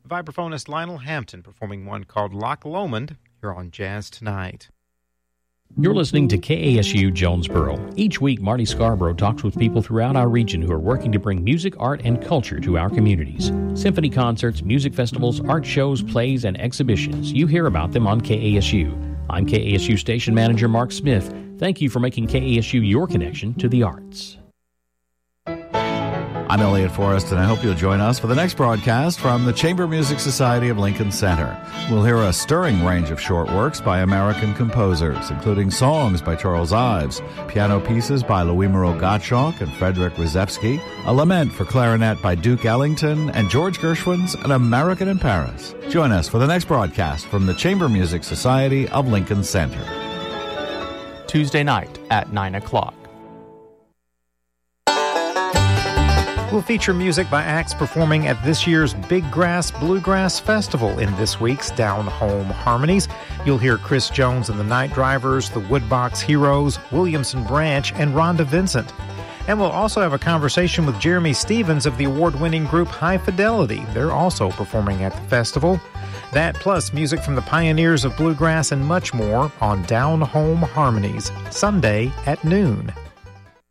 Vibraphonist Lionel Hampton performing one called Loch Lomond here on Jazz Tonight. You're listening to KASU Jonesboro. Each week, Marty Scarborough talks with people throughout our region who are working to bring music, art, and culture to our communities. Symphony concerts, music festivals, art shows, plays, and exhibitions. You hear about them on KASU. I'm KASU Station Manager Mark Smith. Thank you for making KASU your connection to the arts. I'm Elliot Forrest, and I hope you'll join us for the next broadcast from the Chamber Music Society of Lincoln Center. We'll hear a stirring range of short works by American composers, including songs by Charles Ives, piano pieces by Louis Moreau Gottschalk and Frederick Rzewski, a lament for clarinet by Duke Ellington, and George Gershwin's An American in Paris. Join us for the next broadcast from the Chamber Music Society of Lincoln Center. Tuesday night at 9 o'clock. We'll feature music by acts performing at this year's Big Grass Bluegrass Festival in this week's Down Home Harmonies. You'll hear Chris Jones and the Night Drivers, the Woodbox Heroes, Williamson Branch, and Rhonda Vincent. And we'll also have a conversation with Jeremy Stevens of the award-winning group High Fidelity. They're also performing at the festival. That plus music from the pioneers of bluegrass and much more on Down Home Harmonies, Sunday at noon.